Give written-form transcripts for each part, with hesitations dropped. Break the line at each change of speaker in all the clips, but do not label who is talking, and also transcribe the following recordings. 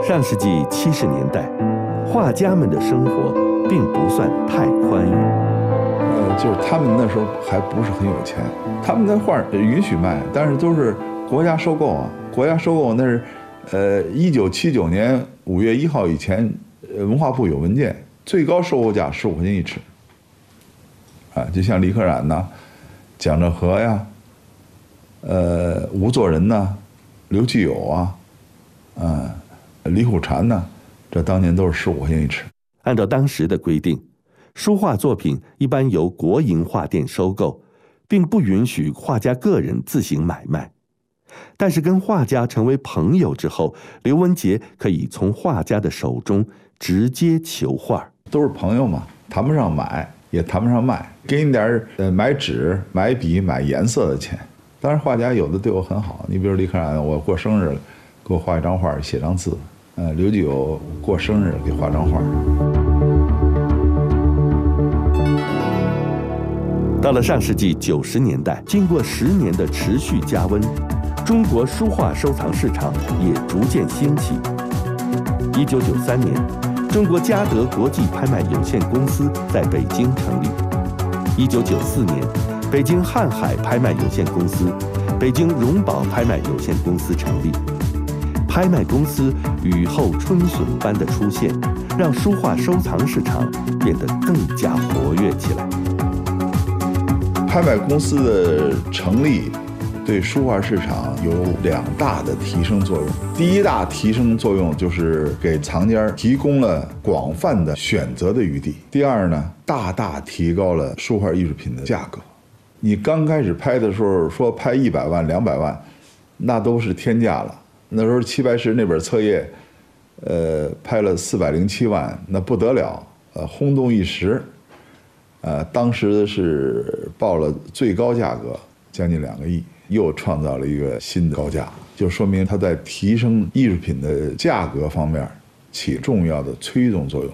上世纪70年代，画家们的生活并不算太宽裕。
就是他们那时候还不是很有钱，他们的画允许卖，但是都是国家收购啊。国家收购那是，1979年5月1号以前，文化部有文件，最高收购价15块钱一尺。啊，就像李可染呐、蒋兆和呀，吴作人呐、刘继友啊，李虎禅呐，这当年都是15块钱一尺。
按照当时的规定，书画作品一般由国营画店收购，并不允许画家个人自行买卖。但是跟画家成为朋友之后，刘文杰可以从画家的手中直接求画。
都是朋友嘛，谈不上买，也谈不上卖，给你点买纸、买笔、买颜色的钱。当然，画家有的对我很好，你比如李可染，我过生日给我画一张画，写张字。刘继友过生日给画张画。
到了上世纪90年代，经过10年的持续加温，中国书画收藏市场也逐渐兴起。1993年，中国嘉德国际拍卖有限公司在北京成立。1994年，北京瀚海拍卖有限公司、北京荣宝拍卖有限公司成立。拍卖公司雨后春笋般的出现，让书画收藏市场变得更加活跃起来。
拍卖公司的成立对书画市场有2大的提升作用。第一大提升作用就是给藏家提供了广泛的选择的余地。第二呢，大大提高了书画艺术品的价格。你刚开始拍的时候说拍100万、200万，那都是天价了。那时候齐白石那本册页，拍了407万，那不得了，轰动一时。当时是报了最高价格，将近2个亿，又创造了一个新的高价，就说明它在提升艺术品的价格方面起重要的推动作用。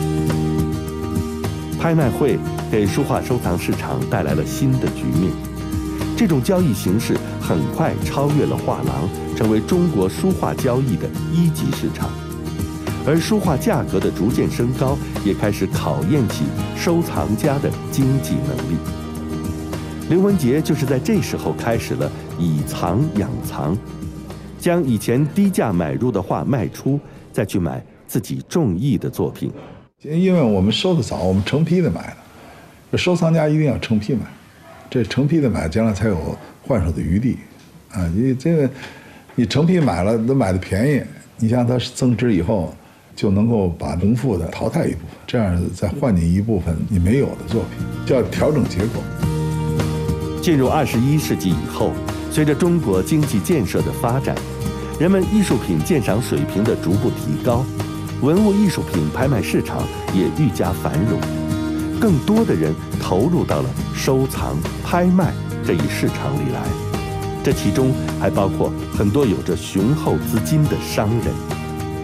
拍卖会给书画收藏市场带来了新的局面，这种交易形式很快超越了画廊，成为中国书画交易的1级市场。而书画价格的逐渐升高，也开始考验起收藏家的经济能力。刘文杰就是在这时候开始了以藏养藏，将以前低价买入的画卖出，再去买自己中意的作品。
因为我们收的早，我们成批的买的，收藏家一定要成批买，这成批的买将来才有换手的余地啊！你这个你成批买了都买的便宜，你像它增值以后，就能够把重复的淘汰一部分，这样再换进一部分你没有的作品，叫调整结构。
进入21世纪以后，随着中国经济建设的发展，人们艺术品鉴赏水平的逐步提高，文物艺术品拍卖市场也愈加繁荣，更多的人投入到了收藏、拍卖这一市场里来。这其中还包括很多有着雄厚资金的商人。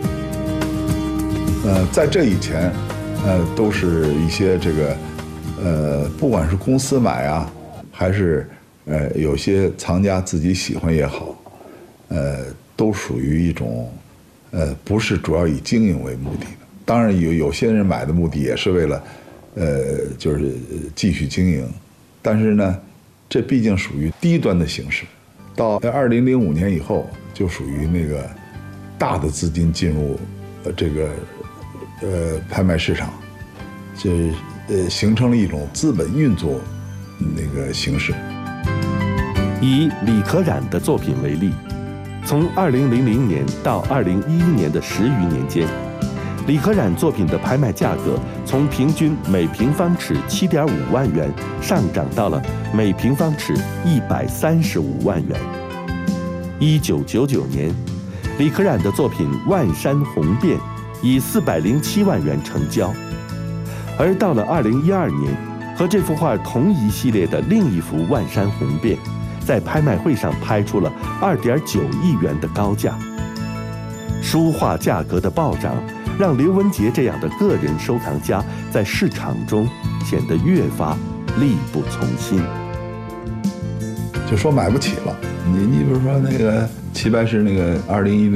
在这以前，都是一些这个，不管是公司买啊，还是有些藏家自己喜欢也好，都属于一种，不是主要以经营为目的的。当然有些人买的目的也是为了，就是继续经营，但是呢，这毕竟属于低端的形式。到2005年以后，就属于那个大的资金进入这个。拍卖市场，这形成了一种资本运作那个形式。
以李可染的作品为例，从2000年到2011年的10余年间，李可染作品的拍卖价格从平均每平方尺7.5万元上涨到了每平方尺135万元。1999年，李可染的作品《万山红遍》以407万元成交，而到了2012年，和这幅画同一系列的另一幅《万山红遍》，在拍卖会上拍出了2.9亿元的高价。书画价格的暴涨，让刘文杰这样的个人收藏家在市场中显得越发力不从心。
就说买不起了，你比如说那个齐白石那个2010